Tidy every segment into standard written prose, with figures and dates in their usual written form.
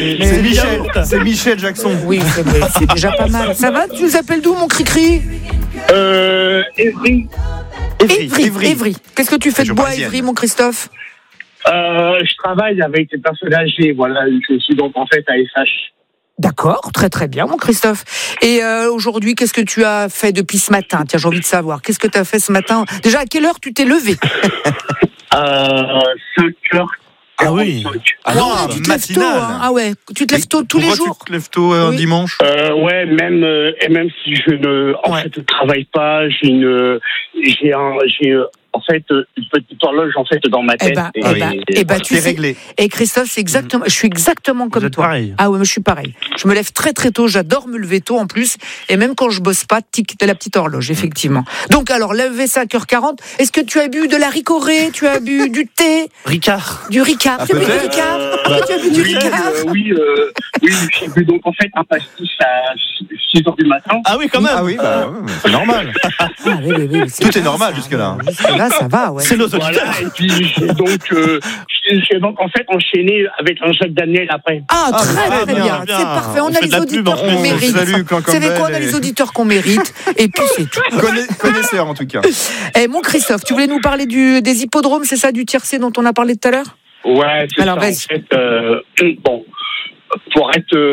C'est Michel Jackson. Oui, c'est déjà pas mal. Ça va? Tu nous appelles d'où, mon cri-cri? Évry. Qu'est-ce que tu fais de bois à Évry, mon Christophe? Je travaille avec des personnes âgées. Voilà, je suis donc en fait à SH. D'accord, très très bien, mon Christophe. Et aujourd'hui, qu'est-ce que tu as fait depuis ce matin? Tiens, j'ai envie de savoir. Qu'est-ce que tu as fait ce matin? Déjà, à quelle heure tu t'es levé? 5h. Ah oui. Ah non, tu te lèves tôt, hein. Ah ouais, tu te lèves tôt tous les jours. Tu te lèves tôt un dimanche? Ouais, même si je ne travaille pas, j'ai en fait une petite horloge en fait dans ma tête. Tu sais, réglé. Et Christophe, c'est exactement, je suis exactement comme toi. Pareil. Ah ouais, moi je suis pareil. Je me lève très très tôt, j'adore me lever tôt en plus, et même quand je bosse pas, t'as la petite horloge, effectivement. Donc alors, lever 5h40, est-ce que tu as bu de la ricorée, tu as bu du thé? Ricard. Du Ricard. Tu as bu du Ricard? Tu as bu du Ricard? Oui, j'ai bu donc en fait un pastis à 6h du matin. Ah oui, quand même. Ah oui, c'est normal. Tout est normal jusque-là. Jusque-là, ça va, ouais. C'est nos auditeurs. Voilà, et puis j'ai donc en fait enchaîné avec un Jacques Daniel après. Ah, très bien. C'est parfait. On a les auditeurs qu'on mérite. Vous savez quoi, on a les auditeurs qu'on mérite. Et puis c'est tout. Connaisseur en tout cas. Eh, mon Christophe, tu voulais nous parler des hippodromes, c'est ça, du tiercé dont on a parlé tout à l'heure? Ouais, c'est alors, ça. En fait, bon, pour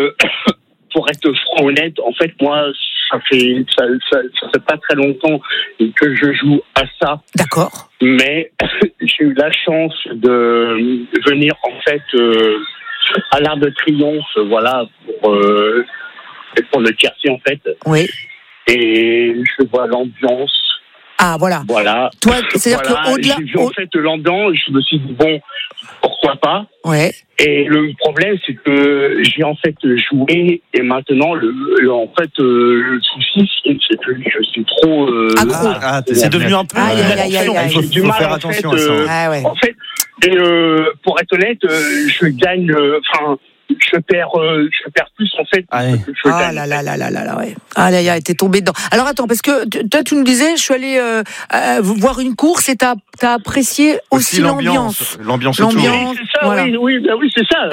être franc honnête, en fait, moi, ça fait pas très longtemps que je joue à ça. D'accord. Mais j'ai eu la chance de venir en fait à l'Arc de Triomphe, voilà, pour le tiercé en fait. Oui. Et je vois l'ambiance. Ah voilà. Voilà. Toi, c'est-à-dire qu'au-delà, j'ai vu en fait l'ambiance, je me suis dit bon, pourquoi pas. Ouais. Et le problème, c'est que j'ai en fait joué et maintenant le souci, c'est que je suis trop accro. C'est devenu un peu. Il faut faire attention à ça. En fait, pour être honnête, je gagne. Je perds plus en fait. Ouais. Ah là, t'es tombé dedans. Alors attends, parce que toi tu nous disais, je suis allé voir une course et t'as apprécié aussi l'ambiance. L'ambiance. Oui, c'est ça. Voilà. Oui, c'est ça.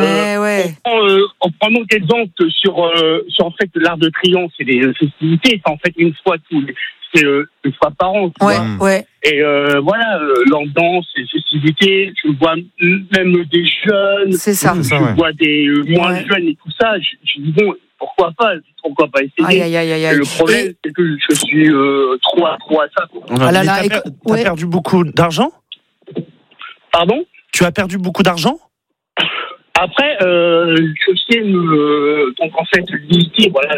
En prenant exemple sur en fait l'Arc de Triompphhe, c'est des festivités, c'est en fait une fois une fois par an. Ouais. Et voilà, l'ambiance, les festivités, tu vois même des jeunes, c'est ça. Tu vois des moins jeunes et tout ça. Je dis bon, pourquoi pas essayer. Aïe. Le problème, c'est que je suis trop accro à ça. T'as perdu beaucoup d'argent? Pardon? Tu as perdu beaucoup d'argent? Après, je sais donc en fait limiter, voilà,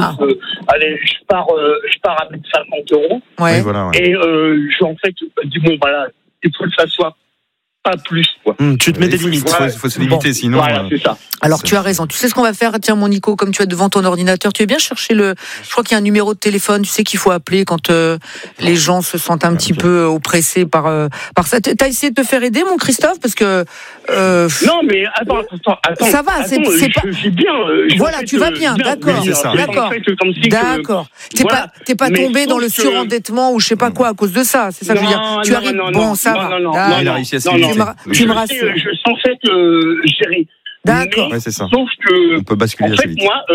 je pars avec 50 €. Ouais. Et je en fait dis bon voilà, il faut que ça soit pas plus quoi. Tu te mets des limites, il faut se limiter sinon. Voilà, c'est ça. Alors tu as raison. Tu sais ce qu'on va faire? Tiens mon Nico, comme tu es devant ton ordinateur, tu veux bien chercher je crois qu'il y a un numéro de téléphone, tu sais qu'il faut appeler quand les gens se sentent un petit peu oppressés par ça. T'as essayé de te faire aider, mon Christophe, parce que non mais attends. Ça va, c'est pas. Je vis bien. Voilà, tu vas bien, d'accord. D'accord. T'es pas tombé dans le surendettement ou je sais pas quoi à cause de ça. C'est ça que je veux dire. Tu arrives. Bon, ça va. Il a réussi à se limiter. Tu me rassures. Je suis en fait gérer. D'accord. Ouais, c'est ça. Sauf que on peut basculer en assez fait vite. moi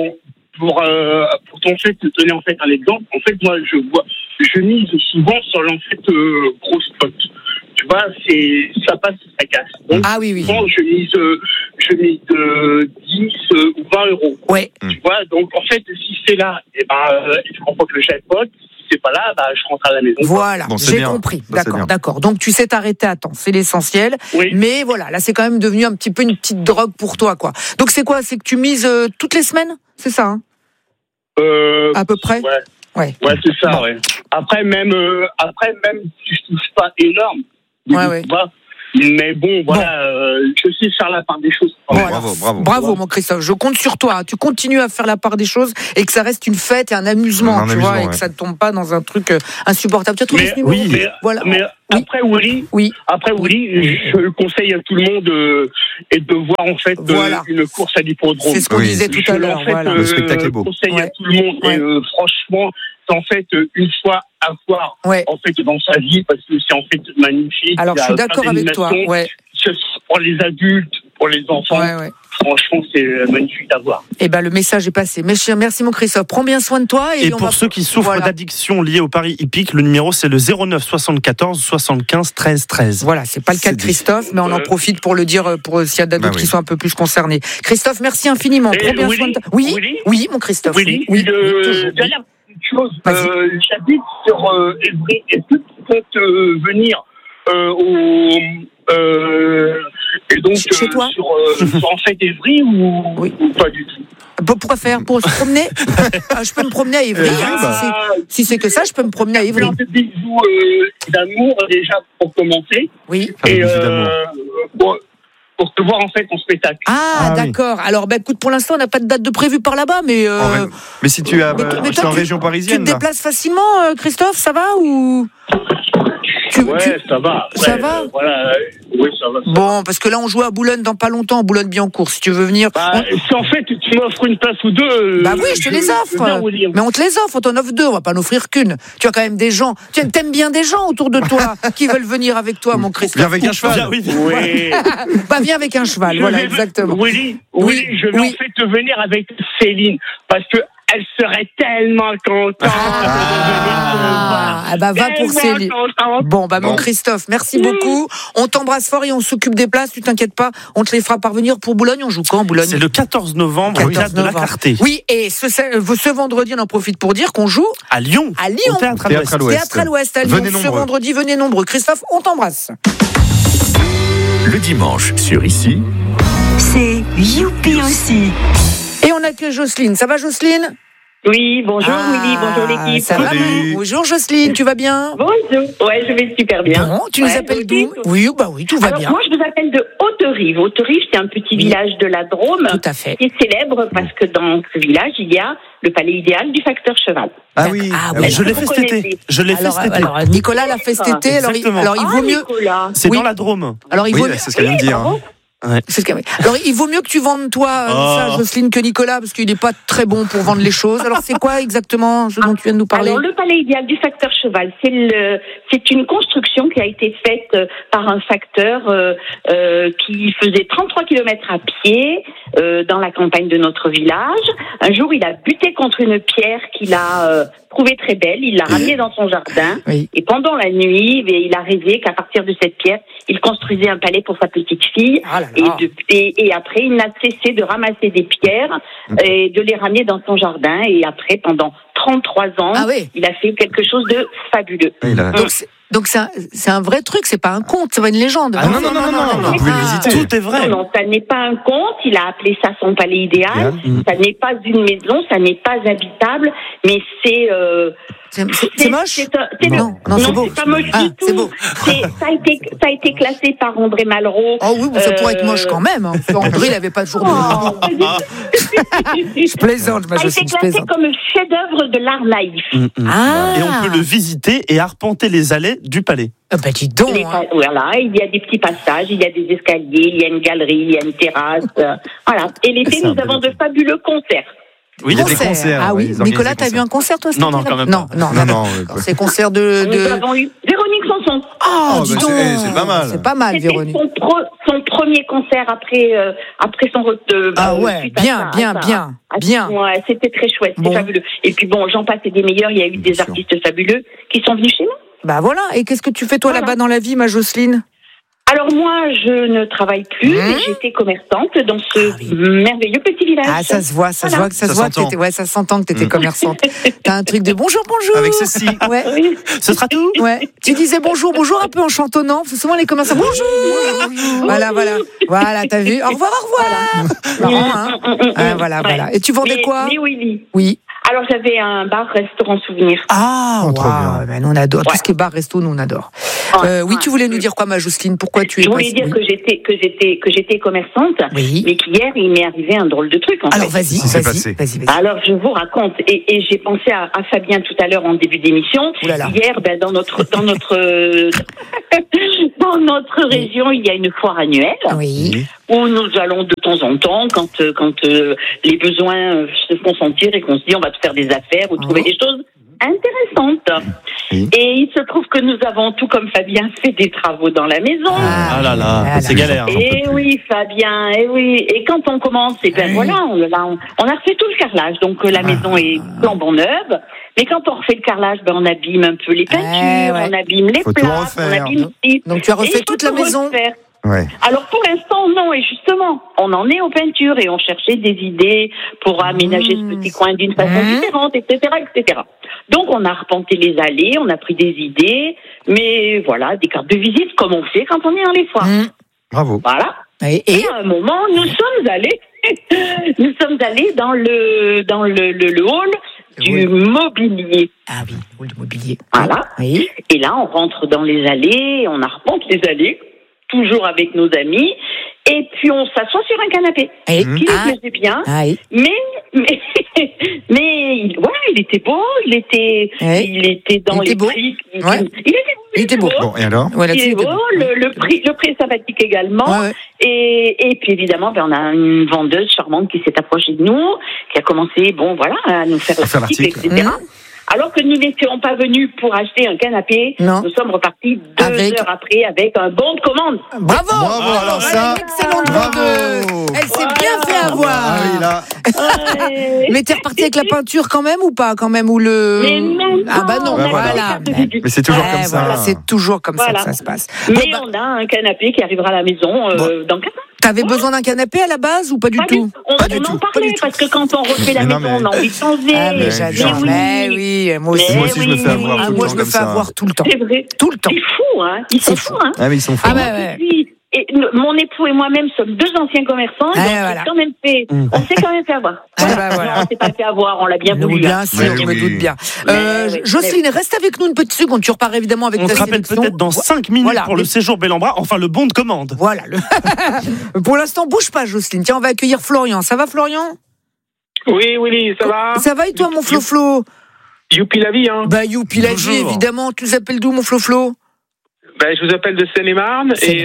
pour te donner en fait un exemple, en fait moi je mise souvent sur l'en fait gros spot. Tu vois, ça passe, ça casse. Donc, oui. souvent, je mise 10 ou 20 €. Ouais. Tu vois, donc en fait, si c'est là, je remporte le jackpot. Si c'est pas là, je rentre à la maison. Voilà, j'ai compris. D'accord. Donc tu sais t'arrêter à temps, c'est l'essentiel. Oui. Mais voilà, là c'est quand même devenu un petit peu une petite drogue pour toi, quoi. Donc c'est quoi? C'est que tu mises toutes les semaines? C'est ça, hein? À peu près. Ouais, c'est ça. Bon. Ouais. Après même si je touche pas énorme. Ouais. Mais bon, voilà, je sais faire la part des choses. Bravo, mon Christophe. Je compte sur toi. Tu continues à faire la part des choses et que ça reste une fête et un amusement, vois, et que ça ne tombe pas dans un truc insupportable. Tu as trouvé ce numéro? Oui, voilà. Mais après Willy, je conseille à tout le monde de voir en fait une course à l'hippodrome. C'est ce qu'on disait tout à l'heure. Le spectacle est beau. Je conseille à tout le monde. Et franchement, c'est en fait une fois à voir en fait dans sa vie parce que c'est en fait magnifique. Alors je suis d'accord avec toi. Pour les adultes, pour les enfants. Ouais. Franchement, c'est magnifique à voir. Eh ben, le message est passé. Merci mon Christophe. Prends bien soin de toi. Et pour ceux qui souffrent d'addiction liée au pari hippique, le numéro c'est le 09 74 75 13 13. Voilà, c'est pas le cas de Christophe, mais on en profite pour le dire pour s'il y a d'autres qui sont un peu plus concernés. Christophe, merci infiniment. Prends bien soin de toi. Oui, mon Christophe. Oui. Dernière chose, j'habite sur Évry. Est-ce que tu peux venir et donc chez toi sur en fait Évry ou pas du tout? Pourquoi faire? Pour se promener? Je peux me promener à Évry. Si c'est que ça, je peux me promener à Évry. Plein de bisous d'amour déjà pour commencer. Oui. Et pour te voir en fait en spectacle. D'accord. Oui. Alors, écoute, pour l'instant, on n'a pas de date de prévu par là-bas, mais. Mais si tu es en région parisienne. Tu te déplaces facilement, Christophe? Ça va ou? Ça va. Après, ça va. Voilà. Oui, ça va. Bon, parce que là, on joue à Boulogne dans pas longtemps, Boulogne-Billancourt. Si tu veux venir. Si en fait tu m'offres une place ou deux. Oui, je te les offre. Mais on te les offre, on t'en offre deux, on va pas en offrir qu'une. Tu as quand même des gens. Tu aimes bien des gens autour de toi qui veulent venir avec toi, mon Christophe. Viens avec un cheval. Oui. Viens avec un cheval, exactement. Oui, je vais en fait venir avec Céline parce que. Elle serait tellement contente de venir te voir. Va pour Céline. Bon, mon Christophe, merci beaucoup. On t'embrasse fort et on s'occupe des places, tu t'inquiètes pas. On te les fera parvenir pour Boulogne. On joue quand, Boulogne? C'est le 14 novembre, au Théâtre de la Clarté. Oui, et ce vendredi, on en profite pour dire qu'on joue à Lyon. Au Théâtre à l'Ouest. Théâtre à l'Ouest, à Lyon. Ce vendredi, venez nombreux. Christophe, on t'embrasse. Le dimanche, sur Ici, c'est Youpi aussi. Et on accueille Jocelyne. Ça va, Jocelyne? Oui, bonjour Willy, bonjour l'équipe. Ça va, bonjour Jocelyne, tu vas bien? Bonjour, je vais super bien. Bon, tu nous appelles d'où? Oui, tout va bien. Moi, je vous appelle de Haute-Rive. Haute-Rive, c'est un petit village de la Drôme. Tout à fait. Qui est célèbre parce que dans ce village, il y a le palais idéal du facteur cheval. Je l'ai fait cet été. Alors, Nicolas l'a fait cet été. Alors, il vaut mieux. C'est dans la Drôme. Alors, il vaut mieux. C'est ce qu'elle vient de dire. Ouais. Alors, il vaut mieux que tu vendes toi ça, Jocelyne, que Nicolas, parce qu'il n'est pas très bon pour vendre les choses. Alors, c'est quoi exactement ce dont tu viens de nous parler? Alors, le palais idéal du facteur cheval, c'est une construction qui a été faite par un facteur qui faisait 33 km à pied dans la campagne de notre village. Un jour, il a buté contre une pierre qu'il a trouvée très belle. Il l'a ramenée dans son jardin. Oui. Et pendant la nuit, il a rêvé qu'à partir de cette pierre, il construisait un palais pour sa petite fille. Et après, il n'a cessé de ramasser des pierres et de les ramener dans son jardin. Et après, pendant 33 ans, il a fait quelque chose de fabuleux. Donc c'est un vrai truc, c'est pas un conte, c'est pas une légende. Non, vous pouvez le visiter. Tout est vrai. Non, ça n'est pas un conte, il a appelé ça son palais idéal. Ça n'est pas une maison, ça n'est pas habitable, mais c'est moche. Non, c'est beau. C'est pas moche du tout. C'est beau. Ça a été classé par André Malraux. Oh oui, ça pourrait être moche quand même. Hein. André, il avait pas toujours de. Je plaisante, ça a été classé comme chef-d'œuvre de l'art naïf. Et on peut le visiter et arpenter les allées du palais. Dis donc. Voilà, il y a des petits passages, il y a des escaliers, il y a une galerie, il y a une terrasse. Voilà. Et l'été, nous avons de fabuleux concerts. Oui, il y a des concerts. Ah oui, Nicolas, t'as vu un concert toi? Non, quand même pas. Non. C'est concert de. Nous avons eu Véronique Sanson. Dis donc. C'est pas mal. C'est pas mal, Véronique. Son premier concert après son retour. Bien. Ouais, c'était très chouette, c'est fabuleux. Et puis j'en passe des meilleurs. Il y a eu des artistes fabuleux qui sont venus chez nous. Voilà. Et qu'est-ce que tu fais toi là-bas dans la vie, ma Jocelyne? Alors moi, je ne travaille plus, mais j'étais commerçante dans ce merveilleux petit village. Ça se voit, ça s'entend que tu étais commerçante. T'as un truc de bonjour. Avec ceci. Ouais. Oui. Ce sera tout. Ouais. Tu disais bonjour un peu en chantonnant, parce que souvent les commerçants bonjour. Voilà, t'as vu. Au revoir. Marrant, hein. Voilà. Et tu vendais quoi? Oui. Alors j'avais un bar-restaurant souvenir. Nous on adore. Tout ce qui est bar-resto, nous on adore. Tu voulais nous dire quoi, ma Jocelyne? Pourquoi tu es Je voulais dire que j'étais commerçante, mais qu'hier il m'est arrivé un drôle de truc. Alors vas-y. Alors je vous raconte, et j'ai pensé à Fabien tout à l'heure en début d'émission. Hier, dans notre dans notre région, il y a une foire annuelle. Oui. Où nous allons de temps en temps, quand les besoins se font sentir et qu'on se dit on va faire des affaires ou trouver des choses. intéressante. Oui. Et il se trouve que nous avons, tout comme Fabien, fait des travaux dans la maison. Ah là là, c'est galère. Et oui, Fabien, et oui. Et quand on commence, et ben voilà, on a refait tout le carrelage. Donc la maison est flambant neuve. Mais quand on refait le carrelage, ben on abîme un peu les peintures, on abîme les plaques, on abîme ici. Donc tu as refait toute la maison. Ouais. Alors pour l'instant non, et justement on en est aux peintures et on cherchait des idées pour aménager ce petit coin d'une façon différente, etc., etc. Donc on a repenté les allées, on a pris des idées, mais voilà, des cartes de visite comme on fait quand on est dans les foires. Bravo. Voilà. Et à un moment nous sommes allés dans le hall du mobilier. Ah oui, le hall du mobilier. Voilà. Oui. Et là on rentre dans les allées, on arpente les allées, toujours avec nos amis, et puis on s'assoit sur un canapé. Qui nous plaisait bien, mais il était beau, il était dans les prix. Il était beau. Bon, et alors? Il est beau, le prix est sympathique également. Et puis évidemment, on a une vendeuse charmante qui s'est approchée de nous, qui a commencé, à nous faire l'article, etc. Alors que nous n'étions pas venus pour acheter un canapé, nous sommes repartis 2 heures après avec un bon de commande. Bravo, alors ça, excellente vendeuse. Elle s'est bien fait avoir. Mais t'es reparti avec la peinture quand même ou pas quand même, ou le... Mais non, voilà. Mais c'est toujours comme ça. Voilà, c'est toujours comme ça que ça se passe. Mais on a un canapé qui arrivera à la maison dans 4 ans. T'avais besoin d'un canapé à la base ou pas du tout? On en parlait parce que quand on refait la maison, on a envie de changer. Mais j'adore. Moi aussi. Moi aussi, je me fais avoir tout le temps. Moi, je me fais avoir tout le temps. C'est vrai. Tout le temps. C'est fou, hein. Ils sont fous, hein. Ah, mais ils sont fous. Et mon époux et moi-même sommes 2 anciens commerçants, donc on s'est quand même fait avoir. On s'est pas fait avoir, on l'a bien voulu. Bien sûr, je me doute bien. Jocelyne, reste avec nous une petite seconde, tu repars évidemment avec ta sélection. On se rappelle peut-être dans 5 minutes pour le séjour Bel-en-Bras, enfin le bon de commande. Voilà. Pour l'instant, bouge pas Jocelyne. Tiens, on va accueillir Florian. Ça va Florian? Oui, ça va. Ça va et toi mon Flo-Flo? Youpi la vie, hein. Youpi la vie, évidemment. Tu nous appelles d'où mon Flo-Flo? Je vous appelle de Seine-et-Marne et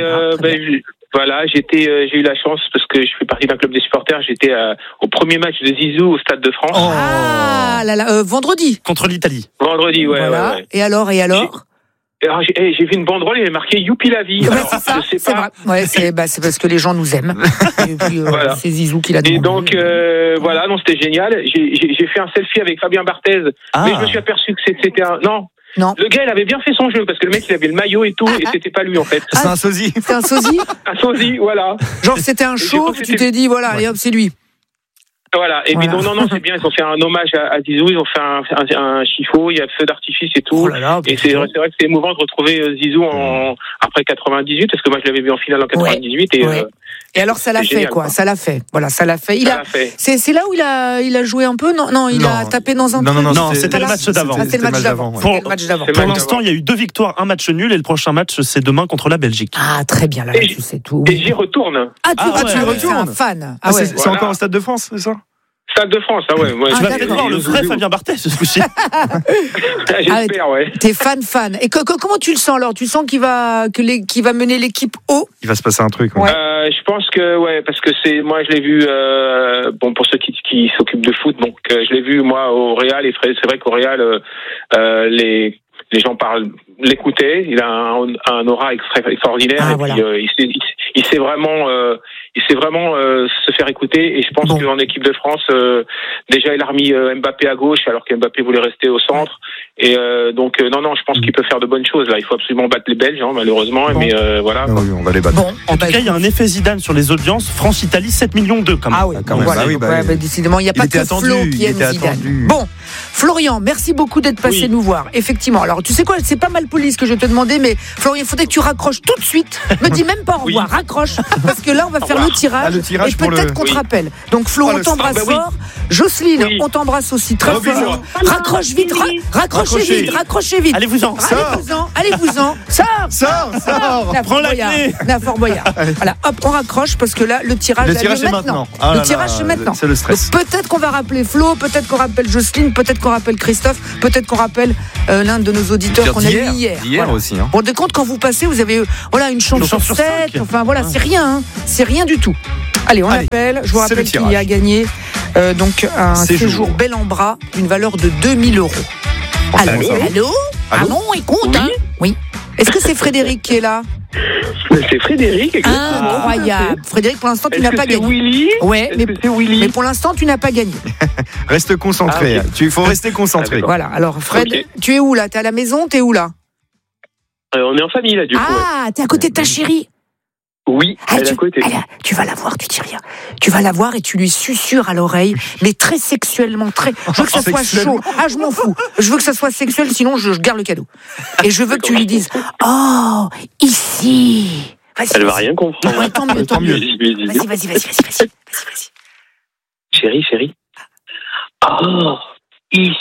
j'ai eu la chance parce que je fais partie d'un club des supporters. J'étais au premier match de Zizou au Stade de France. Vendredi contre l'Italie. Vendredi, ouais. Et alors j'ai vu une banderole, il y avait marqué Youpi la vie. Alors, c'est ça, c'est vrai. Ouais, c'est parce que les gens nous aiment. Et puis, c'est Zizou qui l'a demandé. Et donc c'était génial. J'ai fait un selfie avec Fabien Barthez, mais je me suis aperçu que c'était un Non. Le gars, il avait bien fait son jeu, parce que le mec, il avait le maillot et tout, et c'était pas lui, en fait. C'est un sosie. C'est un sosie? Un sosie, voilà. Genre, c'était un chauve, tu t'es dit, allez hop, c'est lui. Voilà. Et puis, non, c'est bien. Ils ont fait un hommage à Zizou, ils ont fait un chiffon, il y a feu d'artifice et tout. Et c'est vrai que c'est émouvant de retrouver Zizou après 98, parce que moi, je l'avais vu en finale en 98, et alors ça l'a fait génial, quoi. Ça l'a fait. Voilà, ça l'a fait. C'est là où il a joué un peu. Non, il a tapé dans un. Non, c'était le match d'avant. C'était le match d'avant. Pour l'instant, il y a eu 2 victoires, un match nul, et le prochain match c'est demain contre la Belgique. Ah très bien, là tu sais tout. Et j'y retourne. Tu retournes. C'est un fan. C'est encore au Stade de France, c'est ça? Stade de France, ouais. Tu vas peut-être voir le vrai Fabien Barthez ce coup-ci. J'espère, ouais. T'es fan. Et comment tu le sens alors? Tu sens qu'il va mener l'équipe haut? Il va se passer un truc. Je pense que parce que moi je l'ai vu pour ceux qui s'occupent de foot, donc je l'ai vu moi au Real, et c'est vrai qu'au Real les gens l'écoutaient, il a un aura extraordinaire, et puis il sait vraiment se faire écouter, et je pense qu'en équipe de France déjà il a remis Mbappé à gauche alors que Mbappé voulait rester au centre, et donc non, je pense qu'il peut faire de bonnes choses là. Il faut absolument battre les Belges, malheureusement, mais voilà. Oui, on va les battre. En tout cas, il y a un effet Zidane sur les audiences. France-Italie 7 millions d'eux quand même. Ah oui, décidément, il n'y a pas que Flo qui aime Zidane. Bon, Florian, merci beaucoup d'être passé nous voir. Effectivement, alors tu sais quoi, c'est pas mal poli ce que je vais te demander, mais Florian, il faudrait que tu raccroches tout de suite. Me dis même pas au revoir, raccroche, parce que là on va faire le tirage, et peut-être qu'on te rappelle. Donc Flo, on t'embrasse fort. Jocelyne, on t'embrasse aussi très fort. Raccroche vite, raccrochez vite. Allez-vous-en. Sors. Prends la clé. Fort Boyard. Voilà, hop, on raccroche parce que là le tirage est maintenant. Le tirage c'est maintenant. C'est le stress. Donc, peut-être qu'on va rappeler Flo, peut-être qu'on rappelle Jocelyne, peut-être qu'on rappelle Christophe, peut-être qu'on rappelle l'un de nos auditeurs qu'on a eu hier. Hier aussi. Vous vous rendez compte, quand vous passez, vous avez une chance sur 7. Enfin voilà, c'est rien. C'est rien du tout. Allez, on appelle. Je vous rappelle qu'il a gagné donc un séjour Bel-en-Bras d'une valeur de 2 000 €. Allô. Ah non, écoute, hein. Oui. Est-ce que c'est Frédéric qui est là? C'est Frédéric, exactement. Incroyable. Frédéric, pour l'instant, tu n'as pas gagné. Willy ouais, mais pour l'instant, tu n'as pas gagné. Reste concentré. Il faut rester concentré. Voilà. Alors, Fred, tu es où là? T'es à la maison? T'es où là? On est en famille là, du coup. Ah, t'es à côté de ta chérie? Oui, elle est à côté. Tu vas la voir, tu dis rien. Tu vas la voir et tu lui susurres à l'oreille, mais très sexuellement, Je veux que ça soit chaud. Ah, je m'en fous. Je veux que ça soit sexuel, sinon je garde le cadeau. Et je veux que tu lui dises, oh, ici. Elle va rien comprendre. Ouais, tant mieux. Vas-y. Chérie. Oh, ici.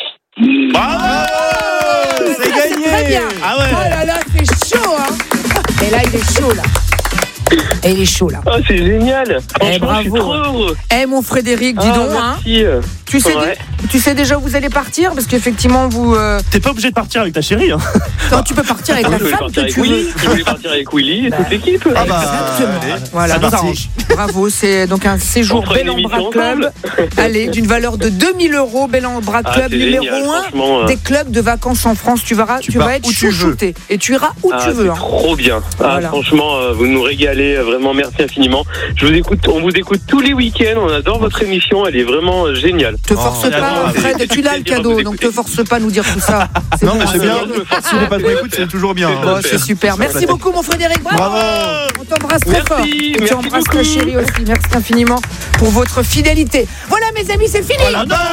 C'est gagné. Très bien. Ah ouais. Oh là là, c'est chaud, hein. Et là, il est chaud, là. Et il est chaud là. Oh, c'est génial. Bravo. Je suis trop heureux. Mon Frédéric, dis donc. Merci. Tu sais déjà où vous allez partir? Parce qu'effectivement, vous... T'es pas obligé de partir avec ta chérie. Hein. Non, tu peux partir avec la femme que tu veux. Je voulais partir avec Willy et toute l'équipe. Exactement. Voilà. Bravo, c'est donc un séjour Bel en Bras Club. Allez, d'une valeur de 2000 €. Bel en Bras Club numéro 1 des clubs de vacances en France. Tu vas être chouchouté. Et tu iras où tu veux. C'est trop bien. Franchement, vous nous régalez. Vraiment, merci infiniment. On vous écoute tous les week-ends. On adore votre émission. Elle est vraiment géniale. Te force pas, Fred. Tu l'as le cadeau, donc te force pas à nous dire tout ça. Non, mais c'est bien. Si n'est pas de écoute, c'est toujours bien. C'est super. Merci beaucoup, mon Frédéric. Bravo. On t'embrasse très fort. Tu embrasses ta chérie aussi. Merci infiniment pour votre fidélité. Voilà, mes amis, c'est fini.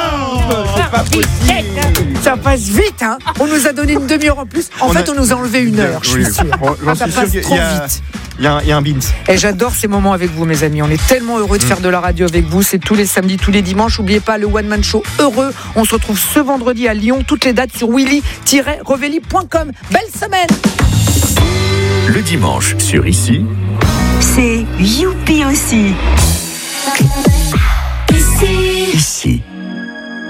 Ça passe vite, hein. On nous a donné une demi-heure en plus. En fait, on nous a enlevé 1 heure. Je suis sûr. Ça passe trop vite. Il y a un bins. Et j'adore ces moments avec vous, mes amis. On est tellement heureux de faire de la radio avec vous. C'est tous les samedis, tous les dimanches. N'oubliez pas le One Man Show heureux. On se retrouve ce vendredi à Lyon. Toutes les dates sur willy-revelli.com. Belle semaine. Le dimanche sur Ici, c'est Youpi aussi.